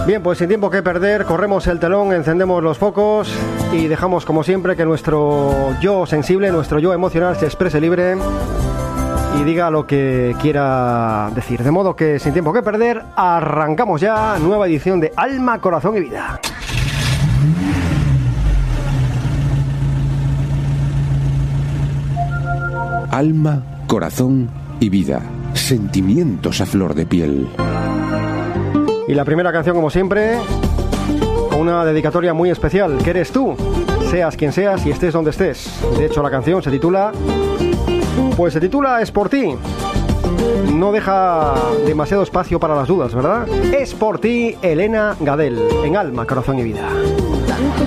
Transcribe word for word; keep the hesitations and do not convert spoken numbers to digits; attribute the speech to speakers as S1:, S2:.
S1: Bien, pues sin tiempo que perder, corremos el telón, encendemos los focos y dejamos como siempre que nuestro yo sensible, nuestro yo emocional se exprese libre y diga lo que quiera decir. De modo que sin tiempo que perder, arrancamos ya nueva edición de Alma, Corazón y Vida.
S2: Alma, corazón y vida. Sentimientos a flor de piel.
S1: Y la primera canción, como siempre, con una dedicatoria muy especial, que eres tú, seas quien seas y estés donde estés. De hecho, la canción se titula... Pues se titula Es por ti. No deja demasiado espacio para las dudas, ¿verdad? Es por ti, Elena Gadel, en Alma, Corazón y Vida.
S3: Tanto